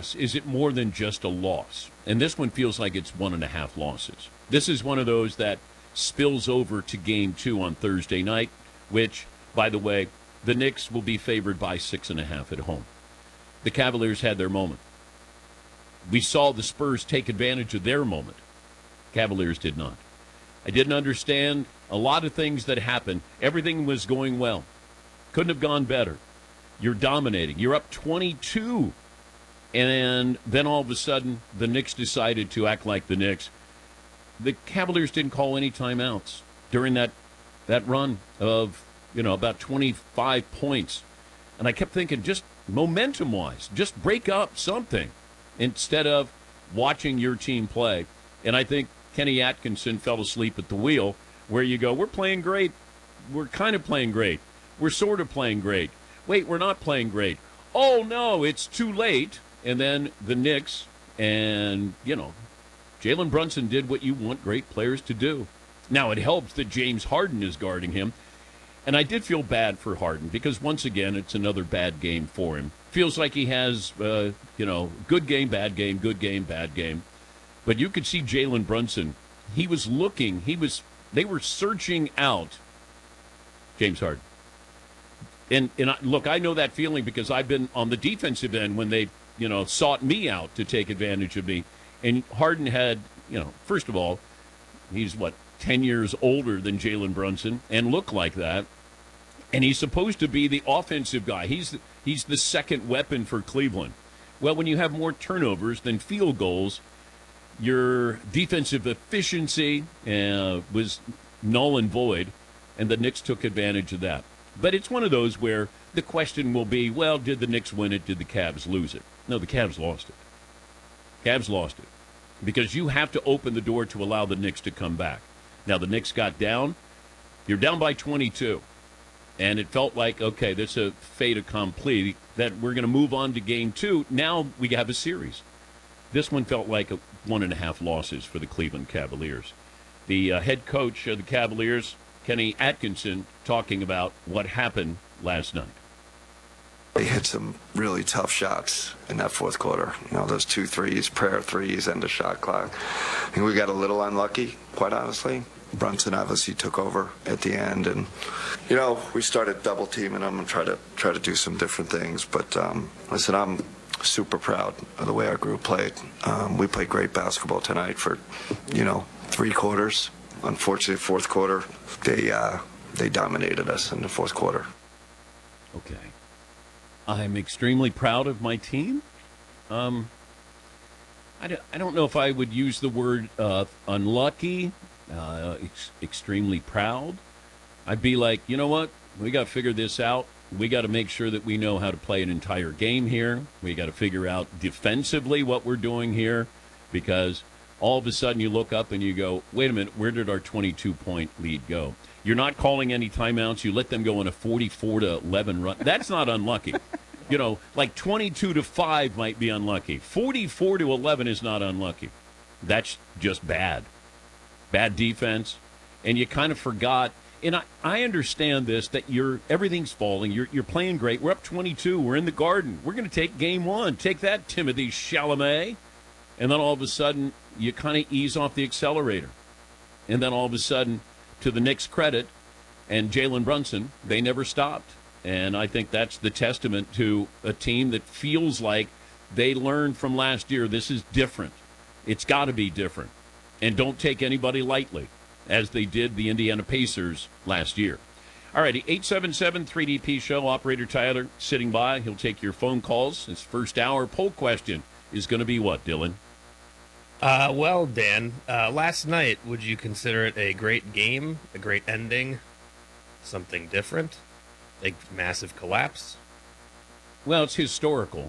loss? Is it more than just a loss? And this one feels like it's 1.5 losses. This is one of those that spills over to Game 2 on Thursday night, which, by the way, the Knicks will be favored by 6.5 at home. The Cavaliers had their moment. We saw the Spurs take advantage of their moment. Cavaliers did not. I didn't understand a lot of things that happened. Everything was going well. Couldn't have gone better. You're dominating. You're up 22. And then all of a sudden, the Knicks decided to act like the Knicks. The Cavaliers didn't call any timeouts during that run of, about 25 points. And I kept thinking, just momentum-wise, just break up something instead of watching your team play. And I think Kenny Atkinson fell asleep at the wheel, where you go, we're playing great. We're kind of playing great. We're sort of playing great. Wait, we're not playing great. Oh, no, it's too late. And then the Knicks and, Jalen Brunson did what you want great players to do. Now, it helps that James Harden is guarding him. And I did feel bad for Harden because, once again, it's another bad game for him. Feels like he has, good game, bad game, good game, bad game. But you could see Jalen Brunson. He was looking. They were searching out James Harden. And look, I know that feeling because I've been on the defensive end when they, sought me out to take advantage of me. And Harden had, first of all, he's 10 years older than Jalen Brunson and looked like that. And he's supposed to be the offensive guy. He's the second weapon for Cleveland. Well, when you have more turnovers than field goals, your defensive efficiency was null and void, and the Knicks took advantage of that. But it's one of those where the question will be, well, did the Knicks win it? Did the Cavs lose it? No, the Cavs lost it. Cavs lost it because you have to open the door to allow the Knicks to come back. Now, the Knicks got down. You're down by 22. And it felt like, okay, this is a fait accompli, that we're going to move on to Game 2. Now we have a series. This one felt like 1.5 losses for the Cleveland Cavaliers. The head coach of the Cavaliers, Kenny Atkinson, talking about what happened last night. They hit some really tough shots in that fourth quarter. Those 2 threes, prayer threes, end of shot clock. I think we got a little unlucky, quite honestly. Brunson obviously took over at the end, and we started double teaming them and try to do some different things. But listen, I'm super proud of the way our group played. We played great basketball tonight for 3 quarters. Unfortunately, fourth quarter, they dominated us in the fourth quarter. Okay. I'm extremely proud of my team. I don't know if I would use the word unlucky, extremely proud. I'd be like, you know what? We got to figure this out. We got to make sure that we know how to play an entire game here. We got to figure out defensively what we're doing here, because all of a sudden you look up and you go, wait a minute, where did our 22-point lead go? You're not calling any timeouts. You let them go on a 44-11 run. That's not unlucky. 22-5 might be unlucky. 44-11 is not unlucky. That's just bad. Bad defense. And you kind of forgot. And I understand this, that everything's falling. You're playing great. We're up 22. We're in the Garden. We're going to take Game 1. Take that, Timothée Chalamet. And then all of a sudden, you kind of ease off the accelerator. And then all of a sudden, to the Knicks' credit, and Jalen Brunson, they never stopped. And I think that's the testament to a team that feels like they learned from last year. This is different. It's got to be different. And don't take anybody lightly, as they did the Indiana Pacers last year. All righty, 877-3DP Show. Operator Tyler sitting by. He'll take your phone calls. His first hour poll question is going to be what, Dylan? Well, Dan, last night, would you consider it a great game, a great ending, something different, a massive collapse? Well, it's historical.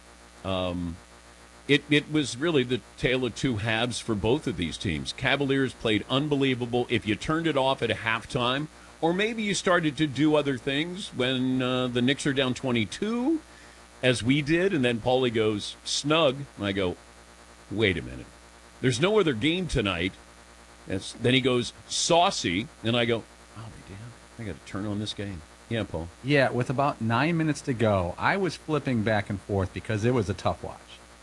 It was really the tale of two halves for both of these teams. Cavaliers played unbelievable. If you turned it off at a halftime, or maybe you started to do other things when the Knicks are down 22, as we did, and then Paulie goes snug, and I go, wait a minute. There's no other game tonight. Then he goes saucy, and I go, I'll be damned. I got to turn on this game. Yeah, Paul. Yeah, with about 9 minutes to go, I was flipping back and forth because it was a tough watch.